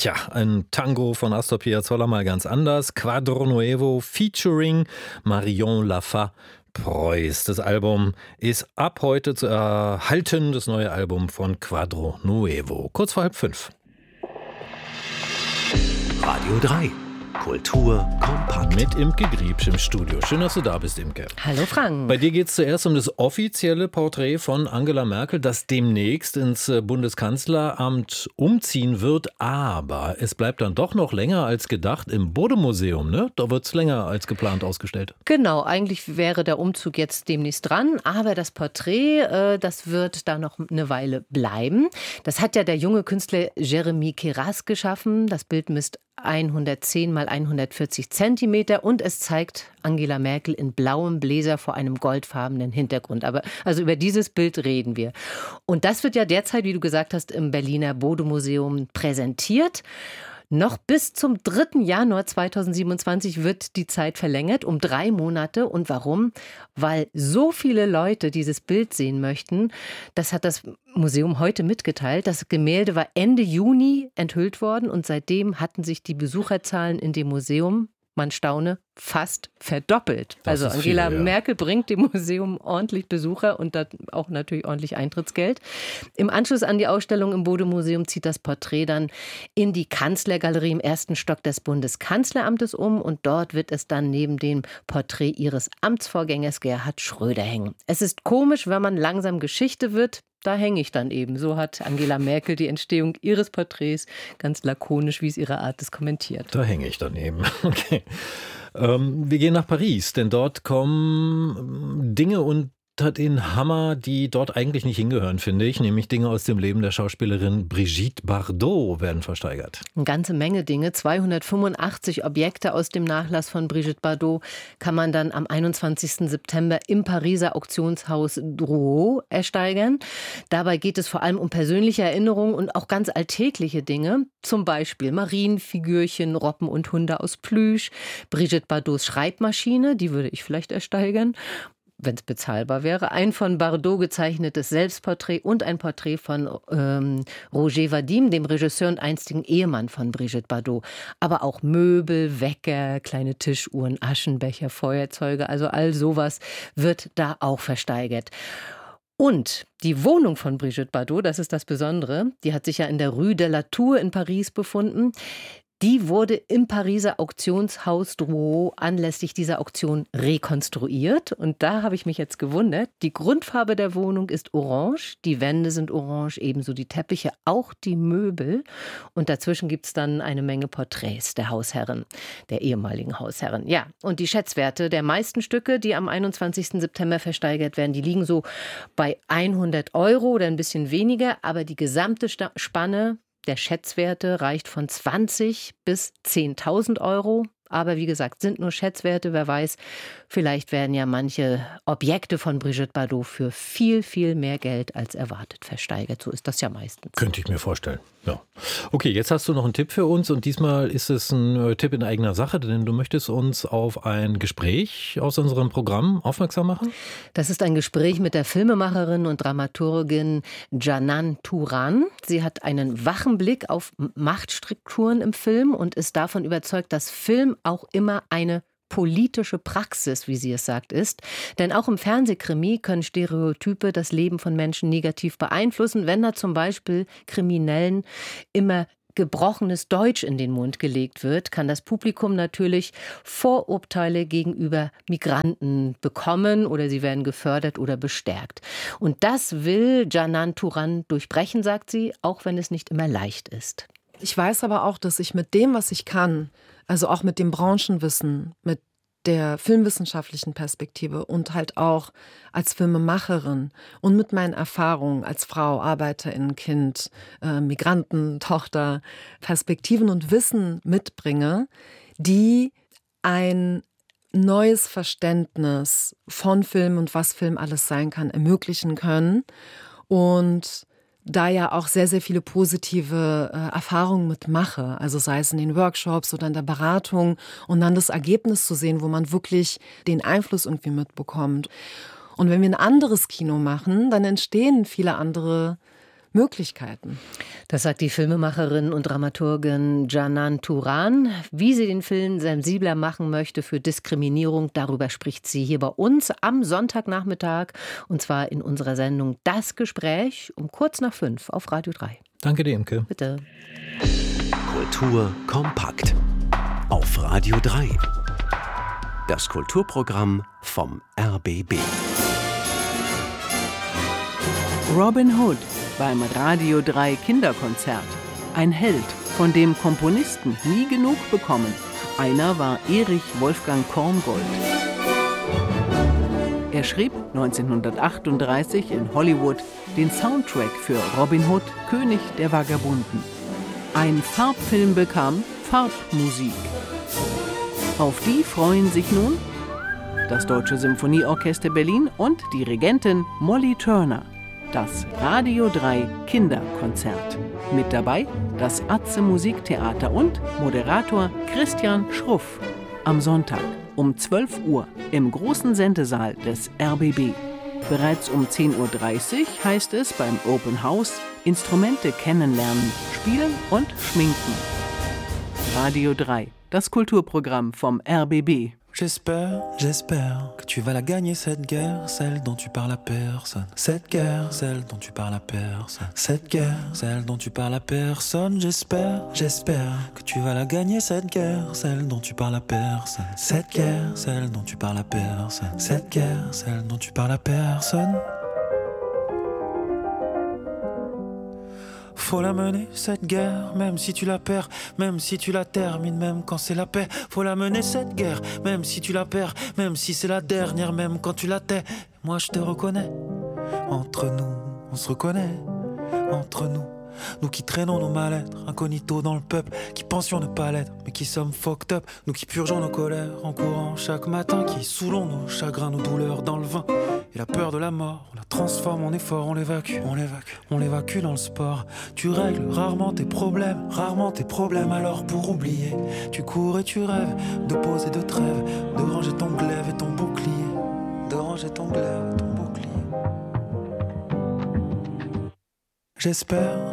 Tja, ein Tango von Astor Piazzolla mal ganz anders. Quadro Nuevo featuring Marion Laffa Preuß. Das Album ist ab heute zu erhalten, das neue Album von Quadro Nuevo. Kurz vor 4:30. Radio 3. Kultur kompakt. Mit Imke Griebsch im Studio. Schön, dass du da bist, Imke. Hallo Frank. Bei dir geht es zuerst um das offizielle Porträt von Angela Merkel, das demnächst ins Bundeskanzleramt umziehen wird. Aber es bleibt dann doch noch länger als gedacht im Bode-Museum, ne? Da wird es länger als geplant ausgestellt. Genau, eigentlich wäre der Umzug jetzt demnächst dran. Aber das Porträt, das wird da noch eine Weile bleiben. Das hat ja der junge Künstler Jeremy Keras geschaffen. Das Bild misst 110 mal 140 Zentimeter und es zeigt Angela Merkel in blauem Bläser vor einem goldfarbenen Hintergrund. Aber also über dieses Bild reden wir. Und das wird ja derzeit, wie du gesagt hast, im Berliner Bode-Museum präsentiert. Noch bis zum 3. Januar 2027 wird die Zeit verlängert um 3 Monate. Und warum? Weil so viele Leute dieses Bild sehen möchten. Das hat das Museum heute mitgeteilt. Das Gemälde war Ende Juni enthüllt worden und seitdem hatten sich die Besucherzahlen in dem Museum, man staune, fast verdoppelt. Also Angela Merkel bringt dem Museum ordentlich Besucher und dann auch natürlich ordentlich Eintrittsgeld. Im Anschluss an die Ausstellung im Bode-Museum zieht das Porträt dann in die Kanzlergalerie im 1. Stock des Bundeskanzleramtes um und dort wird es dann neben dem Porträt ihres Amtsvorgängers Gerhard Schröder hängen. Es ist komisch, wenn man langsam Geschichte wird. Da hänge ich dann eben. So hat Angela Merkel die Entstehung ihres Porträts ganz lakonisch, wie es ihre Art ist, kommentiert. Da hänge ich dann eben. Okay. Wir gehen nach Paris, denn dort kommen Dinge unter den Hammer, die dort eigentlich nicht hingehören, finde ich. Nämlich Dinge aus dem Leben der Schauspielerin Brigitte Bardot werden versteigert. Eine ganze Menge Dinge. 285 Objekte aus dem Nachlass von Brigitte Bardot kann man dann am 21. September im Pariser Auktionshaus Drouot ersteigern. Dabei geht es vor allem um persönliche Erinnerungen und auch ganz alltägliche Dinge. Zum Beispiel Marienfigürchen, Robben und Hunde aus Plüsch, Brigitte Bardots Schreibmaschine, die würde ich vielleicht ersteigern, wenn es bezahlbar wäre, ein von Bardot gezeichnetes Selbstporträt und ein Porträt von Roger Vadim, dem Regisseur und einstigen Ehemann von Brigitte Bardot. Aber auch Möbel, Wecker, kleine Tischuhren, Aschenbecher, Feuerzeuge, also all sowas wird da auch versteigert. Und die Wohnung von Brigitte Bardot, das ist das Besondere, die hat sich ja in der Rue de la Tour in Paris befunden. Die wurde im Pariser Auktionshaus Drouot anlässlich dieser Auktion rekonstruiert. Und da habe ich mich jetzt gewundert. Die Grundfarbe der Wohnung ist orange, die Wände sind orange, ebenso die Teppiche, auch die Möbel. Und dazwischen gibt es dann eine Menge Porträts der Hausherren, der ehemaligen Hausherren. Ja, und die Schätzwerte der meisten Stücke, die am 21. September versteigert werden, die liegen so bei 100 € oder ein bisschen weniger. Aber die gesamte Spanne der Schätzwerte reicht von 20 bis 10.000 €. Aber wie gesagt, sind nur Schätzwerte. Wer weiß, vielleicht werden ja manche Objekte von Brigitte Bardot für viel, viel mehr Geld als erwartet versteigert. So ist das ja meistens. Könnte ich mir vorstellen, ja. Okay, jetzt hast du noch einen Tipp für uns und diesmal ist es ein Tipp in eigener Sache, denn du möchtest uns auf ein Gespräch aus unserem Programm aufmerksam machen? Das ist ein Gespräch mit der Filmemacherin und Dramaturgin Canan Turan. Sie hat einen wachen Blick auf Machtstrukturen im Film und ist davon überzeugt, dass Film auch immer eine politische Praxis, wie sie es sagt, ist. Denn auch im Fernsehkrimi können Stereotype das Leben von Menschen negativ beeinflussen, wenn da zum Beispiel Kriminellen immer gebrochenes Deutsch in den Mund gelegt wird, kann das Publikum natürlich Vorurteile gegenüber Migranten bekommen oder sie werden gefördert oder bestärkt. Und das will Canan Turan durchbrechen, sagt sie, auch wenn es nicht immer leicht ist. Ich weiß aber auch, dass ich mit dem, was ich kann, also auch mit dem Branchenwissen, mit der filmwissenschaftlichen Perspektive und halt auch als Filmemacherin und mit meinen Erfahrungen als Frau, Arbeiterin, Kind, Migranten, Tochter, Perspektiven und Wissen mitbringe, die ein neues Verständnis von Film und was Film alles sein kann, ermöglichen können und da ja auch sehr, sehr viele positive Erfahrungen mitmache, also sei es in den Workshops oder in der Beratung und dann das Ergebnis zu sehen, wo man wirklich den Einfluss irgendwie mitbekommt. Und wenn wir ein anderes Kino machen, dann entstehen viele andere Möglichkeiten. Das sagt die Filmemacherin und Dramaturgin Canan Turan. Wie sie den Film sensibler machen möchte für Diskriminierung, darüber spricht sie hier bei uns am Sonntagnachmittag. Und zwar in unserer Sendung Das Gespräch um kurz nach 5 auf Radio 3. Danke dir, Imke. Bitte. Kultur kompakt. Auf Radio 3. Das Kulturprogramm vom RBB. Robin Hood beim Radio 3 Kinderkonzert. Ein Held, von dem Komponisten nie genug bekommen. Einer war Erich Wolfgang Korngold. Er schrieb 1938 in Hollywood den Soundtrack für Robin Hood, König der Vagabunden. Ein Farbfilm bekam Farbmusik. Auf die freuen sich nun das Deutsche Symphonieorchester Berlin und Dirigentin Molly Turner. Das Radio 3 Kinderkonzert. Mit dabei das Atze Musiktheater und Moderator Christian Schruff. Am Sonntag um 12 Uhr im großen Sendesaal des RBB. Bereits um 10.30 Uhr heißt es beim Open House Instrumente kennenlernen, spielen und schminken. Radio 3, das Kulturprogramm vom RBB. J'espère que tu vas la gagner cette guerre, celle dont tu parles à personne. Cette guerre, celle dont tu parles à personne. Cette guerre, celle dont tu parles à personne. J'espère que tu vas la gagner cette guerre, celle dont tu parles à personne. Cette guerre, celle dont tu parles à personne. Cette guerre, celle dont tu parles à personne. Faut la mener, cette guerre, même si tu la perds, même si tu la termines, même quand c'est la paix. Faut la mener, cette guerre, même si tu la perds, même si c'est la dernière, même quand tu la tais. Moi je te reconnais, entre nous, on se reconnaît, entre nous. Nous qui traînons nos mal-être, incognito dans le peuple, qui pensions ne pas l'être, mais qui sommes fucked up. Nous qui purgeons nos colères en courant chaque matin, qui saoulons nos chagrins, nos douleurs dans le vin. Et la peur de la mort, on la transforme en effort, on l'évacue, on l'évacue dans le sport. Tu règles rarement tes problèmes, alors pour oublier, tu cours et tu rêves de pause et de trêve, de ranger ton glaive et ton bouclier, de ranger ton glaive et ton bouclier. J'espère